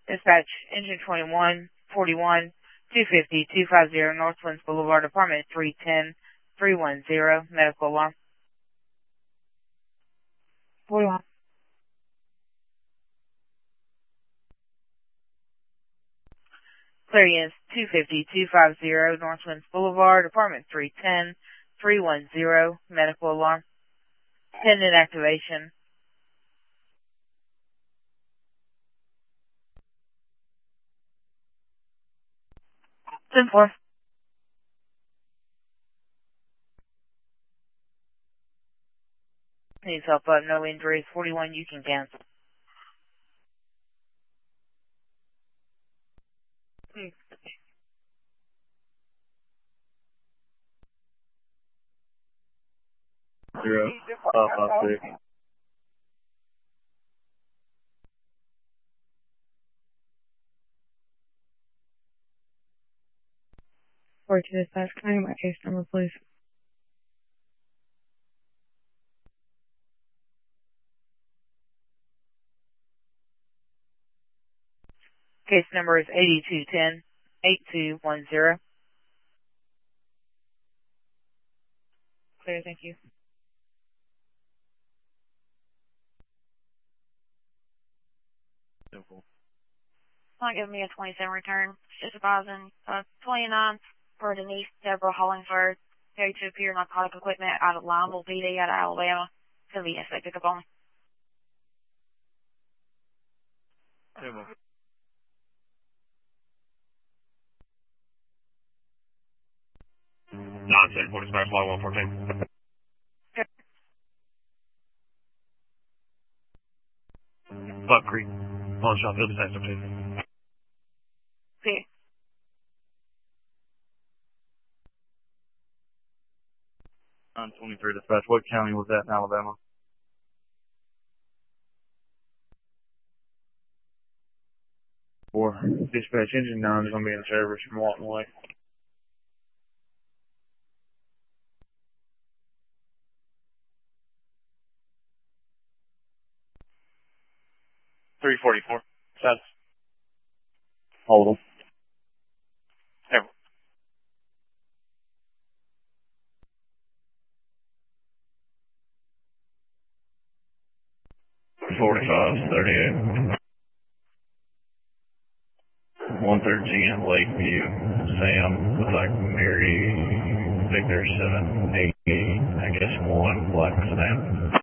Dispatch, engine 2141, 250, 250, Northwinds Boulevard, apartment 310, 310, medical alarm. 41. Clear units, 250, 250, Northwinds Boulevard, apartment 310, 310, medical alarm. Pendant activation. 10-4. Needs help, no injuries. 41, you can cancel. Zero. 6. Or to dispatch, can I get my case number, please? Case number is 8210-8210. Clear, thank you. Simple. Not giving me a 27 return. Just advising 29 for Denise Deborah Hollingsworth, carried to appear narcotic equipment out of Limeville PD out of Alabama. Convenience they pick up on. Simple. Nonsense. What is my fly 114? Buck Creek. Pawn shop. Field disaster, please. See. On 23 dispatch. What county was that in Alabama? Or dispatch engine 9 is going to be in service from Walton Lake. 344. That's hold them. Hey. 45, 38. 113 Lakeview. Sam, looks like Mary, Victor 788, I guess 1, Black Sedan.